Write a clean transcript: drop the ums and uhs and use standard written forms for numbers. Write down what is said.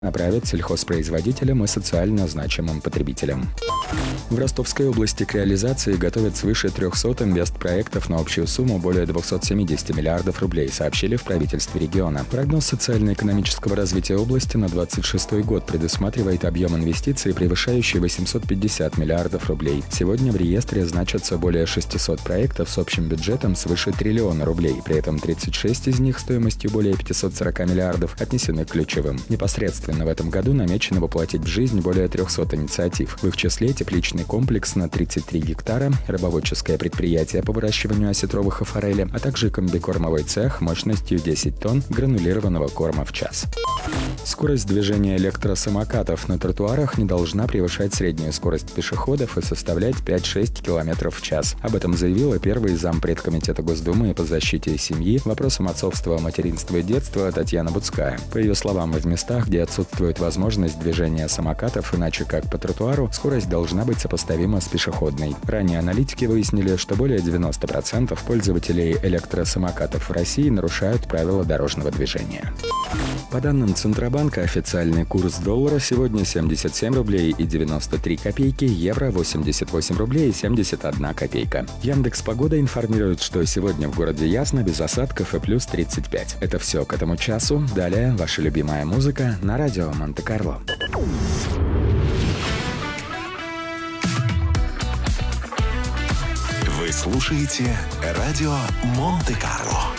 направят сельхозпроизводителям и социально значимым потребителям. В Ростовской области к реализации готовят свыше 300 инвестпроектов на общую сумму более 270 миллиардов рублей, сообщили в правительстве региона. Прогноз социально-экономического развития области на 2026 год предусматривает объем инвестиций, превышающий 850 миллиардов рублей. Сегодня в реестре значатся более 600 проектов с общим бюджетом свыше триллиона рублей. При этом 36 из них стоимостью более 540 миллиардов отнесены к ключевым. Непосредственно в этом году намечено воплотить в жизнь более 300 инициатив. В их числе тепличный комплекс на 33 гектара, рыбоводческое предприятие по выращиванию осетровых и форели, а также комбикормовый цех мощностью 10 тонн гранулированного корма в час. Скорость движения электросамокатов на тротуарах не должна превышать среднюю скорость пешеходов и составлять 5-6 км в час. Об этом заявила первый зампред Комитета Госдумы по защите семьи, вопросам отцовства, материнства и детства Татьяна Буцкая. По ее словам, в местах, где отсутствует возможность движения самокатов иначе как по тротуару, скорость должна быть сопоставима с пешеходной. Ранее аналитики выяснили, что более 90% пользователей электросамокатов в России нарушают правила дорожного движения. По данным Центробанка, официальный курс доллара сегодня 77 рублей и 93 копейки, евро 88 рублей и 71 копейка. Яндекс.Погода информирует, что сегодня в городе ясно, без осадков и плюс 35. Это все к этому часу. Далее ваша любимая музыка на радио Монте-Карло. Вы слушаете радио Монте-Карло.